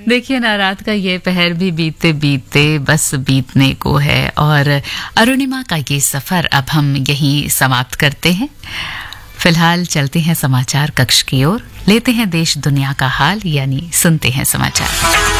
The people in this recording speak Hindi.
देखिए ना, रात का ये पहर भी बीतते बीतते बस बीतने को है और अरुणिमा का ये सफर अब हम यहीं समाप्त करते हैं। फिलहाल चलते हैं समाचार कक्ष की ओर, लेते हैं देश दुनिया का हाल, यानी सुनते हैं समाचार।